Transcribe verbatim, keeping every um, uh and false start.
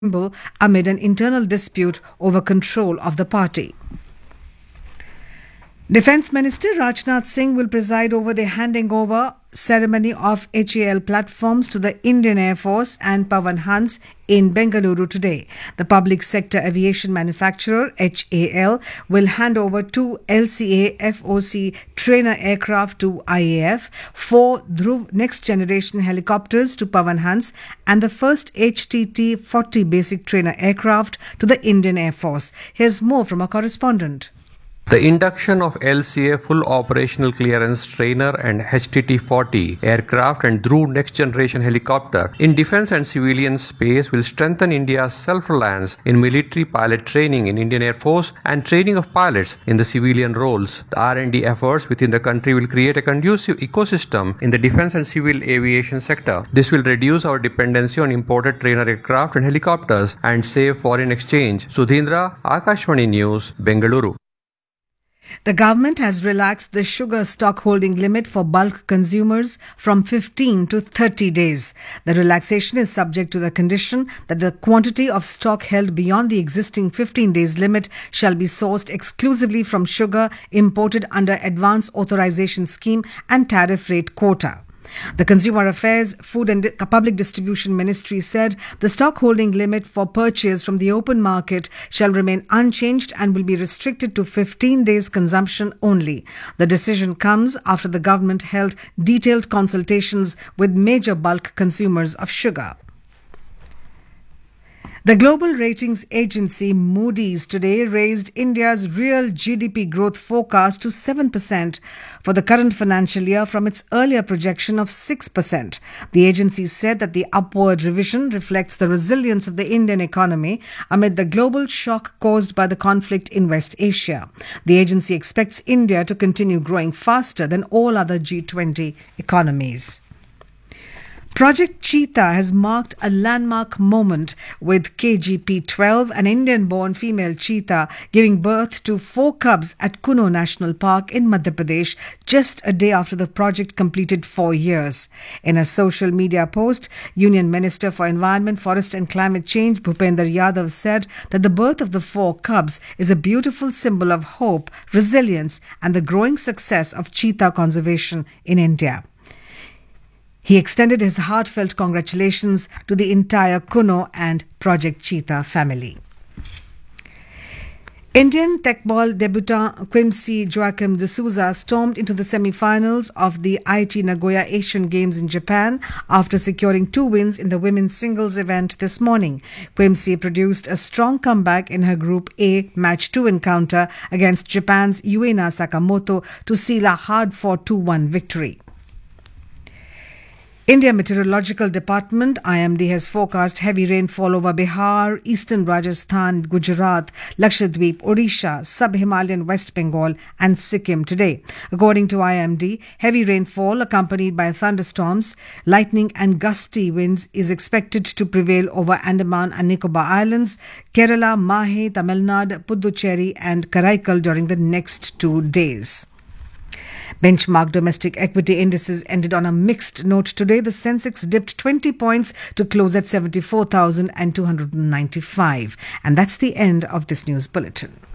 amid an internal dispute over control of the party. Defence Minister Rajnath Singh will preside over the handing over ceremony of H A L platforms to the Indian Air Force and Pavan Hans in Bengaluru today. The public sector aviation manufacturer H A L will hand over two L C A F O C trainer aircraft to I A F, four Dhruv next generation helicopters to Pavan Hans, and the first H T T forty basic trainer aircraft to the Indian Air Force. Here's more from our correspondent. The induction of L C A full operational clearance trainer and H T T forty aircraft and Dhruv next generation helicopter in defense and civilian space will strengthen India's self-reliance in military pilot training in Indian Air Force and training of pilots in the civilian roles. The R and D efforts within the country will create a conducive ecosystem in the defense and civil aviation sector. This will reduce our dependency on imported trainer aircraft and helicopters and save foreign exchange. Sudhindra, Akashvani News, Bengaluru. The government has relaxed the sugar stock holding limit for bulk consumers from fifteen to thirty days. The relaxation is subject to the condition that the quantity of stock held beyond the existing fifteen days limit shall be sourced exclusively from sugar imported under Advance Authorization Scheme and tariff rate quota. The Consumer Affairs, Food and Public Distribution Ministry said the stock holding limit for purchase from the open market shall remain unchanged and will be restricted to fifteen days consumption only. The decision comes after the government held detailed consultations with major bulk consumers of sugar. The global ratings agency Moody's today raised India's real G D P growth forecast to seven percent for the current financial year from its earlier projection of six percent. The agency said that the upward revision reflects the resilience of the Indian economy amid the global shock caused by the conflict in West Asia. The agency expects India to continue growing faster than all other G twenty economies. Project Cheetah has marked a landmark moment with K G P twelve, an Indian-born female cheetah, giving birth to four cubs at Kuno National Park in Madhya Pradesh just a day after the project completed four years. In a social media post, Union Minister for Environment, Forest and Climate Change Bhupender Yadav said that the birth of the four cubs is a beautiful symbol of hope, resilience and the growing success of cheetah conservation in India. He extended his heartfelt congratulations to the entire Kuno and Project Cheetah family. Indian techball debutant Quimsi Joachim D'Souza stormed into the semi-finals of the I I T Nagoya Asian Games in Japan after securing two wins in the women's singles event this morning. Quimsi produced a strong comeback in her Group A Match two encounter against Japan's Yuena Sakamoto to seal a hard-fought two one victory. India Meteorological Department I M D has forecast heavy rainfall over Bihar, eastern Rajasthan, Gujarat, Lakshadweep, Odisha, sub-Himalayan West Bengal and Sikkim today. According to I M D, heavy rainfall accompanied by thunderstorms, lightning and gusty winds is expected to prevail over Andaman and Nicobar Islands, Kerala, Mahe, Tamil Nadu, Puducherry and Karaikal during the next two days. Benchmark domestic equity indices ended on a mixed note today. The Sensex dipped twenty points to close at seventy-four thousand two hundred ninety-five. And that's the end of this news bulletin.